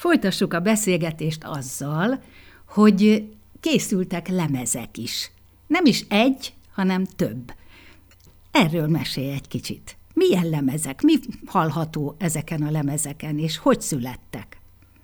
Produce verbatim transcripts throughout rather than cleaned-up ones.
Folytassuk a beszélgetést azzal, hogy készültek lemezek is. Nem is egy, hanem több. Erről mesélj egy kicsit. Milyen lemezek, mi hallható ezeken a lemezeken, és hogy születtek?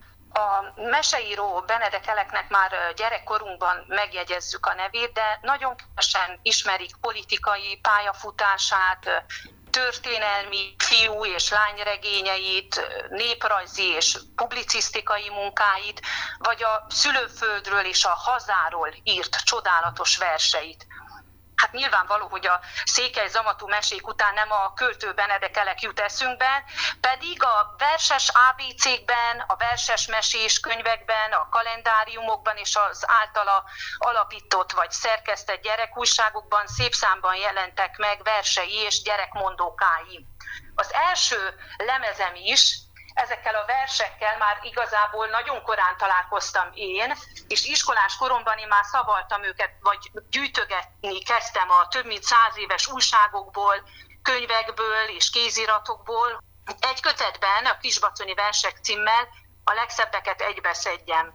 A meseíró Benedek Eleknek már gyerekkorunkban megjegyezzük a nevét, de nagyon kevesen ismerik politikai pályafutását, történelmi fiú- és lányregényeit, néprajzi és publicisztikai munkáit, vagy a szülőföldről és a hazáról írt csodálatos verseit. Hát nyilvánvaló, hogy a székely zamatú mesék után nem a költő Benedek Elek jut eszünkbe, pedig a verses á bé cékben, a verses mesés könyvekben, a kalendáriumokban és az általa alapított vagy szerkesztett gyerekújságokban szép számban jelentek meg versei és gyerekmondókái. Az első lemezem is ezekkel a versekkel már igazából nagyon korán találkoztam én, és iskolás koromban én már szavaltam őket, vagy gyűjtögetni kezdtem a több mint száz éves újságokból, könyvekből és kéziratokból. Egy kötetben, a Kisbaconi versek címmel a legszebbeket egybeszedjem.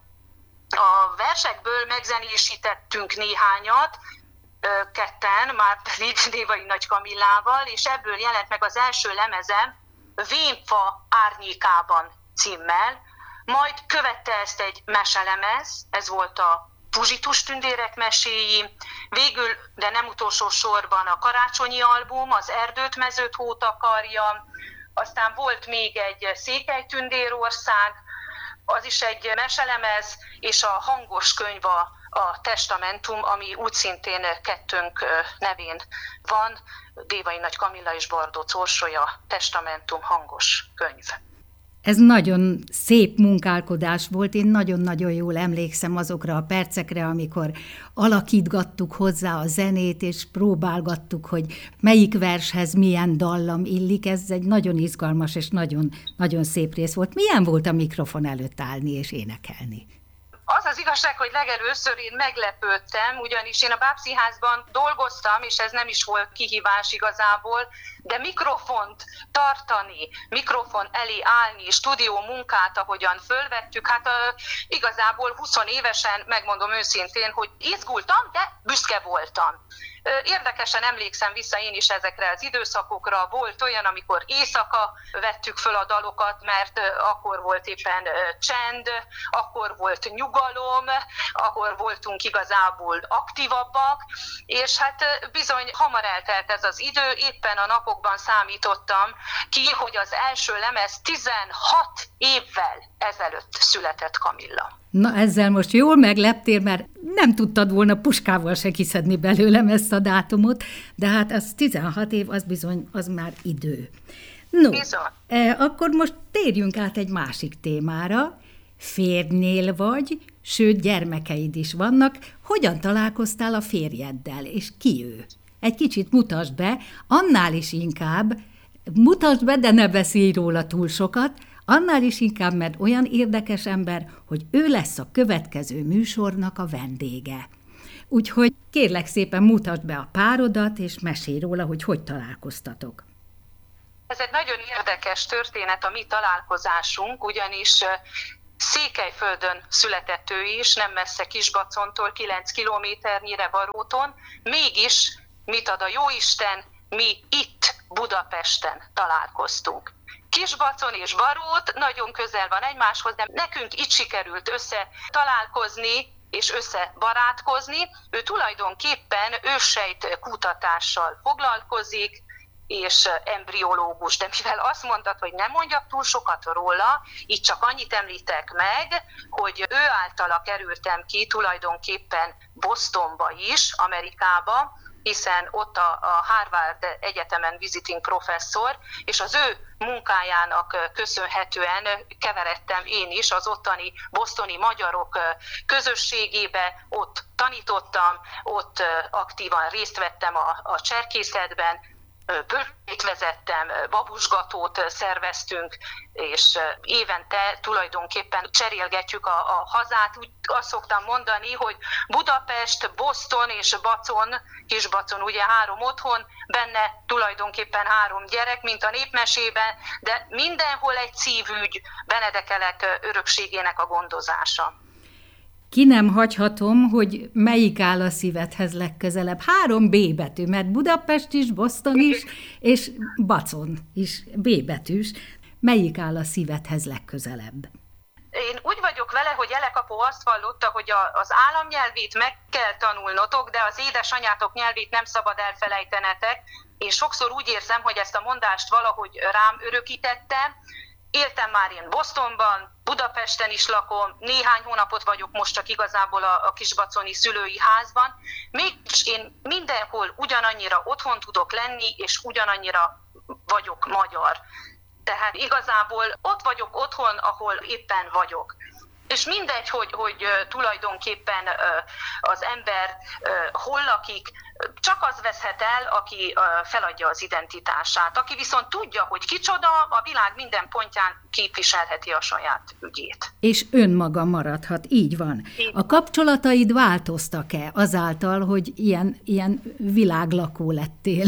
A versekből megzenésítettünk néhányat, ketten, már pedig Dévai Nagy Kamillával, és ebből jelent meg az első lemezem, Vénfa árnyékában címmel, majd követte ezt egy meselemez, ez volt a Puzsitus tündérek meséi, végül, de nem utolsó sorban a karácsonyi album, az Erdőt, mezőt, hót akarja, aztán volt még egy Székely tündérország, az is egy meselemez, és a hangos könyv a, a Testamentum, ami úgy szintén kettőnk nevén van, Dévai Nagy Kamilla és Bardóc Orsolya, Testamentum hangos könyv. Ez nagyon szép munkálkodás volt, én nagyon-nagyon jól emlékszem azokra a percekre, amikor alakítgattuk hozzá a zenét, és próbálgattuk, hogy melyik vershez milyen dallam illik. Ez egy nagyon izgalmas és nagyon, nagyon szép rész volt. Milyen volt a mikrofon előtt állni és énekelni? Az az igazság, hogy legelőször én meglepődtem, ugyanis én a Bábszínházban dolgoztam, és ez nem is volt kihívás igazából, de mikrofont tartani, mikrofon elé állni, stúdió munkát, ahogyan fölvettük, hát uh, igazából húsz évesen, megmondom őszintén, hogy izgultam, de büszke voltam. Érdekesen emlékszem vissza én is ezekre az időszakokra. Volt olyan, amikor éjszaka vettük föl a dalokat, mert akkor volt éppen csend, akkor volt nyugalom, akkor voltunk igazából aktívabbak, és hát bizony hamar eltelt ez az idő, éppen a napokban számítottam ki, hogy az első lemez tizenhat évvel ezelőtt született, Kamilla. Na ezzel most jól megleptél, mert nem tudtad volna puskával se kiszedni belőlem ezt a dátumot, de hát az tizenhat év, az bizony, az már idő. No, eh, akkor most térjünk át egy másik témára. Férjnél vagy, sőt gyermekeid is vannak. Hogyan találkoztál a férjeddel, és ki ő? Egy kicsit mutasd be, annál is inkább, mutasd be, de ne beszélj róla túl sokat, annál is inkább, mert olyan érdekes ember, hogy ő lesz a következő műsornak a vendége. Úgyhogy kérlek szépen mutasd be a párodat, és mesélj róla, hogy hogy találkoztatok. Ez egy nagyon érdekes történet a mi találkozásunk, ugyanis Székelyföldön született ő is, nem messze Kisbacontól, kilenc kilométernyire Baróton, mégis mit ad a jóisten, mi itt Budapesten találkoztunk. Kisbacon és Barót nagyon közel van egymáshoz, de nekünk itt sikerült össze találkozni és összebarátkozni. Ő tulajdonképpen őssejt kutatással foglalkozik, és embriológus, de mivel azt mondtad, hogy nem mondjak túl sokat róla, így csak annyit említek meg, hogy ő általa kerültem ki tulajdonképpen Bostonba is, Amerikába, hiszen ott a, a Harvard Egyetemen visiting professzor, és az ő munkájának köszönhetően keveredtem én is az ottani bostoni magyarok közösségébe, ott tanítottam, ott aktívan részt vettem a, a cserkészetben, bölcsét vezettem, babusgatót szerveztünk, és évente tulajdonképpen cserélgetjük a, a hazát. Úgy azt szoktam mondani, hogy Budapest, Boston és Bacon, Kisbacon ugye három otthon, benne tulajdonképpen három gyerek, mint a népmesében, de mindenhol egy szívügy, Benedekelek örökségének a gondozása. Ki nem hagyhatom, hogy melyik áll a szívedhez legközelebb. Három B betű, mert Budapest is, Boston is, és Bacon is B betűs. Melyik áll a szívedhez legközelebb? Én úgy vagyok vele, hogy Elekapó azt vallotta, hogy a, az államnyelvét meg kell tanulnotok, de az édesanyátok nyelvét nem szabad elfelejtenetek, és sokszor úgy érzem, hogy ezt a mondást valahogy rám örökítette. Éltem már én Bostonban, Budapesten is lakom, néhány hónapot vagyok most csak igazából a, a kisbaconi szülői házban. Mégis én mindenhol ugyanannyira otthon tudok lenni, és ugyanannyira vagyok magyar. Tehát igazából ott vagyok otthon, ahol éppen vagyok. És mindegy, hogy, hogy tulajdonképpen az ember hol lakik, csak az veszhet el, aki feladja az identitását. Aki viszont tudja, hogy kicsoda, a világ minden pontján képviselheti a saját ügyét. És önmaga maradhat, így van. A kapcsolataid változtak-e azáltal, hogy ilyen, ilyen világlakó lettél?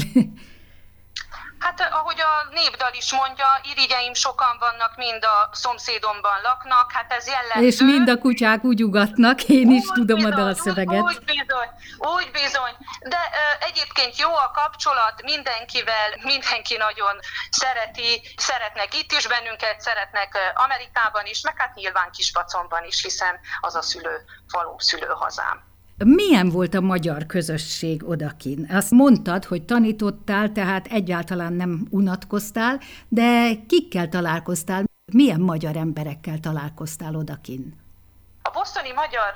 Hát ahogy a népdal is mondja, irigyeim sokan vannak, mind a szomszédomban laknak, hát ez jellemző. És mind a kutyák úgy ugatnak, én is úgy tudom bizony, a dalszöveget. Úgy, úgy bizony, úgy bizony. De ö, egyébként jó a kapcsolat mindenkivel, mindenki nagyon szereti, szeretnek itt is bennünket, szeretnek Amerikában is, meg hát nyilván Kisbaconban is, hiszen az a szülő, falu szülőhazám. Milyen volt a magyar közösség odakin? Azt mondtad, hogy tanítottál, tehát egyáltalán nem unatkoztál, de kikkel találkoztál? Milyen magyar emberekkel találkoztál odakin? A bostoni magyar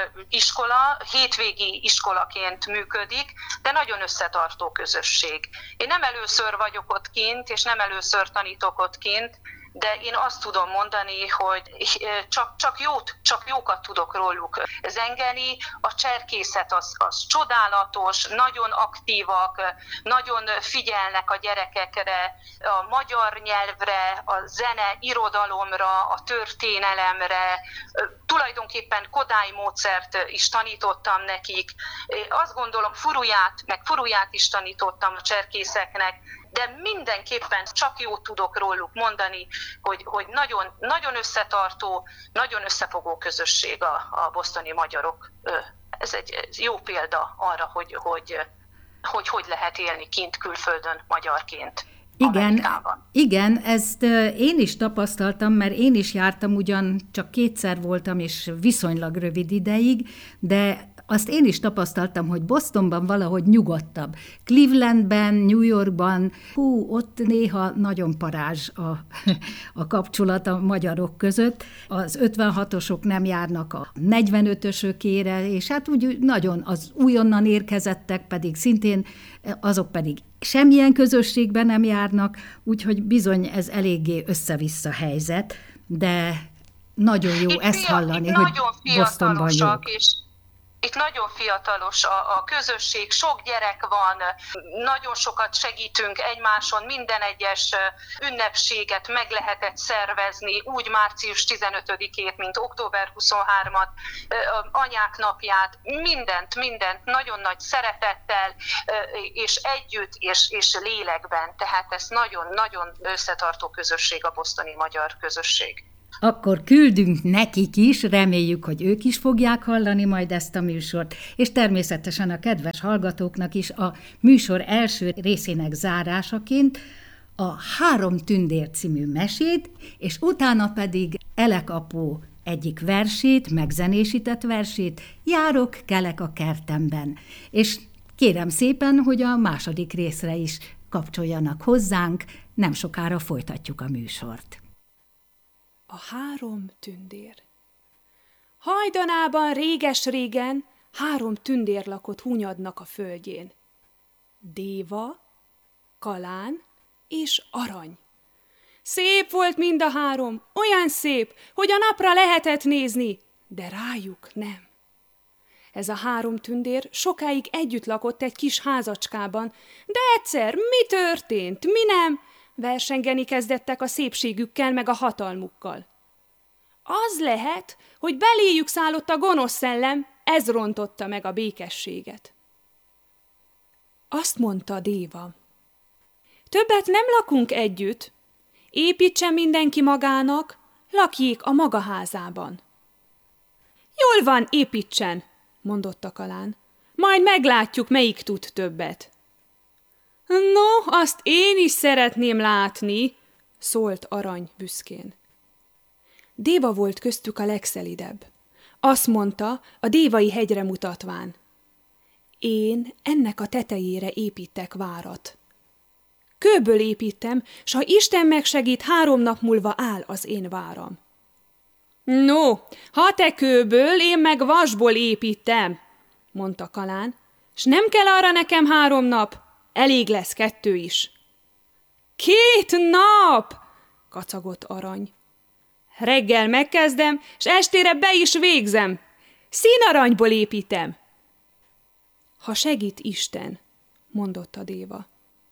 iskola hétvégi iskolaként működik, de nagyon összetartó közösség. Én nem először vagyok ott kint, és nem először tanítok ott kint, de én azt tudom mondani, hogy csak, csak, jót, csak jókat tudok róluk zengeni. A cserkészet az, az csodálatos, nagyon aktívak, nagyon figyelnek a gyerekekre, a magyar nyelvre, a zene, irodalomra, a történelemre. Tulajdonképpen Kodály módszert is tanítottam nekik. Azt gondolom, furuját, meg furuját is tanítottam a cserkészeknek, de mindenképpen csak jót tudok róluk mondani, hogy, hogy nagyon, nagyon összetartó, nagyon összefogó közösség a, a bostoni magyarok. Ez egy jó példa arra, hogy hogy, hogy hogy lehet élni kint külföldön magyarként. Igen, igen, ezt én is tapasztaltam, mert én is jártam, ugyan csak kétszer voltam, és viszonylag rövid ideig, de azt én is tapasztaltam, hogy Bostonban valahogy nyugodtabb. Clevelandben, New Yorkban, hú, ott néha nagyon parázs a, a kapcsolat a magyarok között. Az ötvenhatosok nem járnak a negyvenötösökére, és hát úgy nagyon az újonnan érkezettek pedig szintén, azok pedig semmilyen közösségben nem járnak, úgyhogy bizony ez eléggé össze-vissza helyzet, de nagyon jó itt ezt fia, hallani, hogy Bostonban jók. És itt nagyon fiatalos a, a közösség, sok gyerek van, nagyon sokat segítünk egymáson, minden egyes ünnepséget meg lehetett szervezni, úgy március tizenötödikét, mint október huszonharmadikat, anyák napját, mindent, mindent nagyon nagy szeretettel, és együtt, és, és lélekben. Tehát ez nagyon-nagyon összetartó közösség a bostoni magyar közösség. Akkor küldünk nekik is, reméljük, hogy ők is fogják hallani majd ezt a műsort, és természetesen a kedves hallgatóknak is a műsor első részének zárásaként a Három tündér című mesét, és utána pedig Elekapó egyik versét, megzenésített versét, Járok, kelek a kertemben. És kérem szépen, hogy a második részre is kapcsoljanak hozzánk, nem sokára folytatjuk a műsort. A három tündér. Hajdanában réges-régen három tündér lakott Hunyadnak a földjén. Déva, Kalán és Arany. Szép volt mind a három, olyan szép, hogy a napra lehetett nézni, de rájuk nem. Ez a három tündér sokáig együtt lakott egy kis házacskában, de egyszer mi történt, mi nem? Versengeni kezdettek a szépségükkel meg a hatalmukkal. Az lehet, hogy beléjük szállott a gonosz szellem, ez rontotta meg a békességet. Azt mondta Déva. Többet nem lakunk együtt, építsen mindenki magának, lakjék a maga házában. Jól van, építsen, mondotta Kalán. Majd meglátjuk, melyik tud többet. No, azt én is szeretném látni, szólt Arany büszkén. Déva volt köztük a legszelidebb. Azt mondta, a Dévai hegyre mutatván. Én ennek a tetejére építek várat. Kőből építem, s ha Isten megsegít, három nap múlva áll az én váram. No, ha te kőből, én meg vasból építem, mondta Kalán, s nem kell arra nekem három nap, elég lesz kettő is. Két nap, kacagott Arany. Reggel megkezdem, s estére be is végzem. Színaranyból építem. Ha segít Isten, mondotta Déva.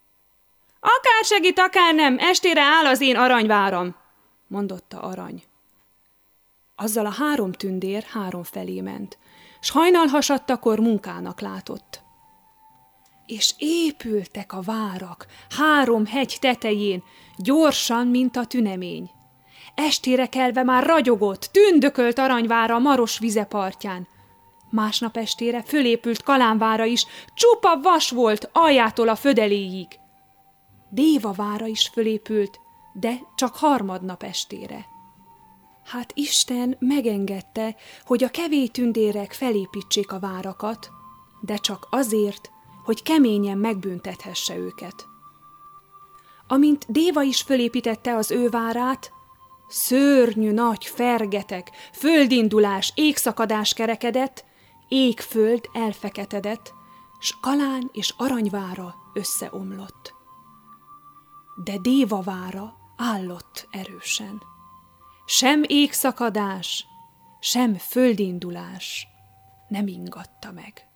Akár segít, akár nem, estére áll az én aranyváram, mondotta Arany. Azzal a három tündér három felé ment, s hajnalhasadtakor munkának látott. És épültek a várak három hegy tetején, gyorsan, mint a tünemény. Estére kelve már ragyogott, tündökölt Aranyvára a maros vizepartján. Másnap estére fölépült Kalánvára is, csupa vas volt aljától a födeléig. Déva vára is fölépült, de csak harmadnap estére. Hát Isten megengedte, hogy a kevély tündérek felépítsék a várakat, de csak azért, hogy keményen megbüntethesse őket. Amint Déva is fölépítette az ő várát, szörnyű nagy fergetek, földindulás, égszakadás kerekedett, égföld elfeketedett, s Kalán és Aranyvára összeomlott. De Déva vára állott erősen. Sem égszakadás, sem földindulás nem ingatta meg.